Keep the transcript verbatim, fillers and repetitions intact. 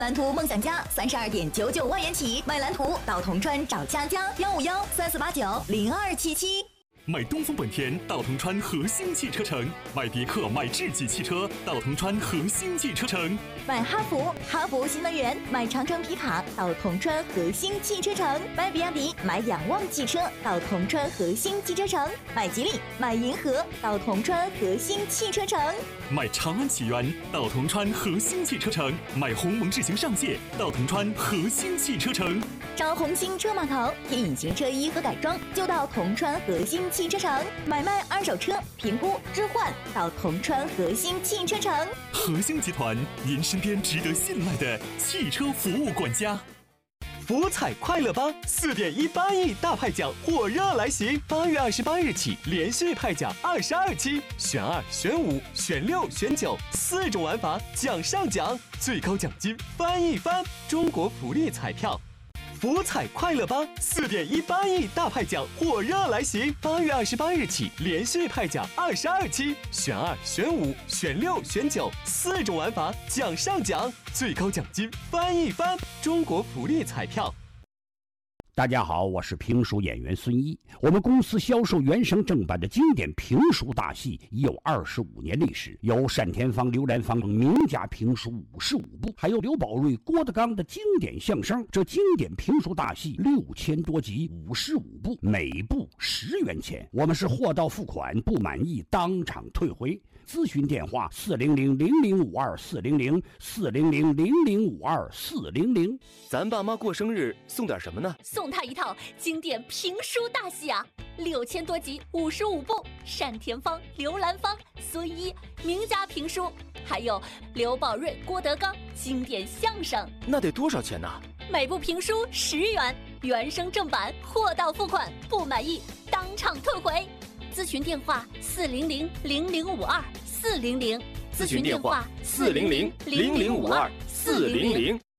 蓝图梦想家三十二点九九万元起，买蓝图到铜川找佳佳，幺五幺三四八九零二七七。 买东风本田到铜川和兴汽车城，买别克买智己汽车到铜川和兴汽车城， 买哈弗哈弗新能源，买长城皮卡到铜川和兴汽车城，买比亚迪买仰望汽车到铜川和兴汽车城，买吉利买银河到铜川和兴汽车城， 买长安启源到铜川和兴汽车城，买鸿蒙智行上界到铜川和兴汽车城。 找红星车码头贴隐形车衣和改装，就到铜川和兴汽车城。买卖二手车评估置换到铜川和兴汽车城。 和兴集团，您身边值得信赖的汽车服务管家。 福彩快乐吧四点一八亿大派奖火热来袭，八月二十八日起连续派奖二十二期，选二、选五、选六、选九四种玩法，奖上奖，最高奖金翻一番。中国福利彩票。福彩快乐吧四点一八亿大派奖火热来袭，八月二十八日起连续派奖二十二期，选二、选五、选六、选九四种玩法，奖上奖，最高奖金翻一番。中国福利彩票。 大家好，我是评书演员孙一。我们公司销售原声正版的经典评书大戏已有二十五年历史，有单田芳、刘兰芳等名家评书五十五部，还有刘宝瑞、郭德纲的经典相声。这经典评书大戏六千多集，五十五部，每部十元钱。我们是货到付款，不满意当场退回。咨询电话：四零零零零五二四零零四零零零零五二四零零。 咱爸妈过生日送点什么呢？ 送他一套经典评书大戏啊，六千多集，五十五部，单田芳、刘兰芳、孙一名家评书，还有刘宝瑞、郭德纲经典相声。 那得多少钱呢？ 每部评书十元，原声正版，货到付款，不满意当场退回。咨询电话：四零零零零五二四零零。 咨询电话：四零零零零五二四零零。